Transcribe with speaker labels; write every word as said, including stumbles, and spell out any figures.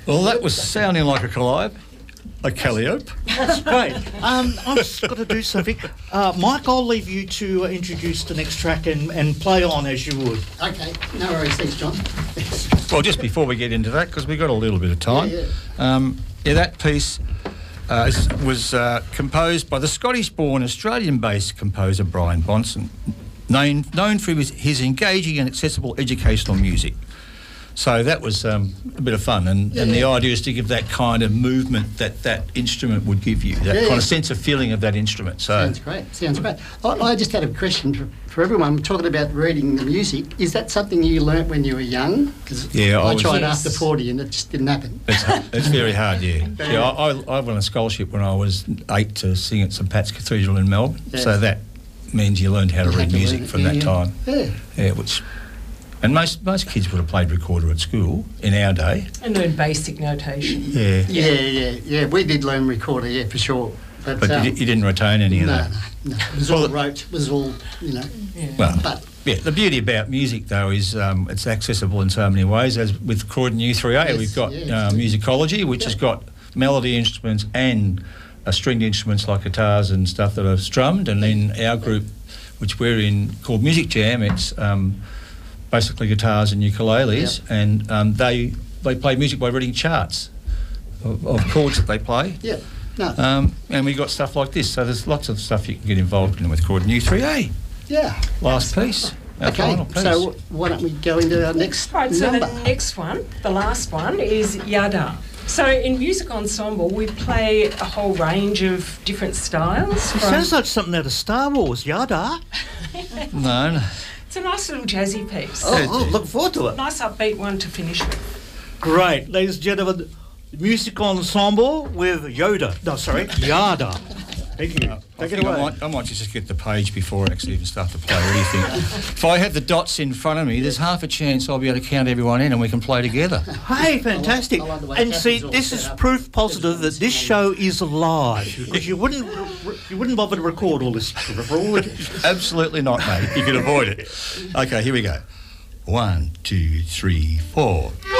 Speaker 1: Well, that was sounding like a calliope. A calliope.
Speaker 2: That's great. Um, I've just got to do something. Uh, Mike, I'll leave you to uh, introduce the next track and, and play on as you would.
Speaker 3: Okay, no worries. Thanks, John.
Speaker 1: Well, just before we get into that, because we've got a little bit of time,
Speaker 3: Yeah,
Speaker 1: yeah, um, yeah that piece uh, is, was uh, composed by the Scottish-born, Australian-based composer Brian Bonson, known, known for his, his engaging and accessible educational music. So that was um, a bit of fun, and,
Speaker 3: Yeah,
Speaker 1: and the
Speaker 3: yeah.
Speaker 1: idea is to give that kind of movement that that instrument would give you, that
Speaker 3: Yeah,
Speaker 1: kind
Speaker 3: yeah.
Speaker 1: of sense of feeling of that instrument. So
Speaker 3: Sounds great. Sounds great. I, I just had a question for, for everyone. We're talking about reading the music. Is that something you learnt when you were young? Because
Speaker 1: Yeah, I
Speaker 3: I,
Speaker 1: was-
Speaker 3: tried
Speaker 4: Yes.
Speaker 3: after forty and it just didn't happen.
Speaker 1: It's, it's very hard, yeah. yeah I, I, I won a scholarship when I was eight to sing at St Pat's Cathedral in Melbourne,
Speaker 3: Yeah.
Speaker 1: so that means you learned how to
Speaker 3: You
Speaker 1: read
Speaker 3: had to
Speaker 1: music
Speaker 3: learn it,
Speaker 1: from
Speaker 3: yeah,
Speaker 1: that
Speaker 3: yeah.
Speaker 1: time.
Speaker 3: Yeah.
Speaker 1: Yeah, which, and most most kids would have played recorder at school in our day.
Speaker 4: And learn basic notation.
Speaker 1: Yeah,
Speaker 3: Yeah, yeah, yeah. We did learn recorder, yeah, for sure. But,
Speaker 1: but
Speaker 3: um,
Speaker 1: you, di- you didn't retain any of
Speaker 3: no,
Speaker 1: that.
Speaker 3: no, no. It was
Speaker 1: Well,
Speaker 3: all rote. It was all, you know.
Speaker 4: Yeah.
Speaker 1: Well,
Speaker 3: But
Speaker 1: yeah, the beauty about music though is um, it's accessible in so many ways. As with Croydon U three A,
Speaker 3: Yes,
Speaker 1: we've got
Speaker 3: yeah,
Speaker 1: uh, musicology, which
Speaker 3: Yeah.
Speaker 1: has got melody instruments and uh, stringed instruments like guitars and stuff that are strummed, and then our group, which we're in, called Music Jam, it's um, basically guitars and ukuleles,
Speaker 3: Yep.
Speaker 1: and um, they they play music by reading charts of, of chords that they play.
Speaker 3: yeah, no,
Speaker 1: Um, and we got stuff like this, so there's lots of stuff you can get involved in with Croydon U three A.
Speaker 3: yeah.
Speaker 1: Last piece, our
Speaker 3: Okay,
Speaker 1: final piece.
Speaker 3: so why don't we go into our next
Speaker 4: Right, so
Speaker 3: number?
Speaker 4: the next one, the last one, is Yada. So in music ensemble, we play a whole range of different styles.
Speaker 2: It
Speaker 4: from-
Speaker 2: sounds like something out of Star Wars, Yada.
Speaker 1: no, no.
Speaker 4: It's a nice little jazzy piece.
Speaker 2: Oh, oh, look forward to it.
Speaker 4: Nice upbeat one to finish with.
Speaker 2: Great. Ladies and gentlemen, music ensemble with Yoda. No, sorry, Yada. Thank you.
Speaker 1: I
Speaker 2: Take
Speaker 1: think
Speaker 2: it
Speaker 1: I
Speaker 2: away.
Speaker 1: might, I might just get the page before I actually even start to play. What do you think? If I have the dots in front of me, there's half a chance I'll be able to count everyone in and we can play together.
Speaker 2: Hey, fantastic.
Speaker 3: I like the way
Speaker 2: And see,
Speaker 3: Catherine's all
Speaker 2: this
Speaker 3: set
Speaker 2: is
Speaker 3: up.
Speaker 2: proof positive that this show is live, because you wouldn't you wouldn't bother to record all this for all the...
Speaker 1: Absolutely not, mate. You can avoid it. Okay, here we go. One, two, three, four.